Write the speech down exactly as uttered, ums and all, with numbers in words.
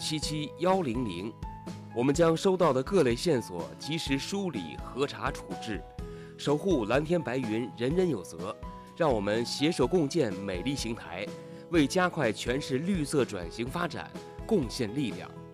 七七幺零零，我们将收到的各类线索及时梳理、核查、处置，守护蓝天白云，人人有责。让我们携手共建美丽邢台，为加快全市绿色转型发展贡献力量。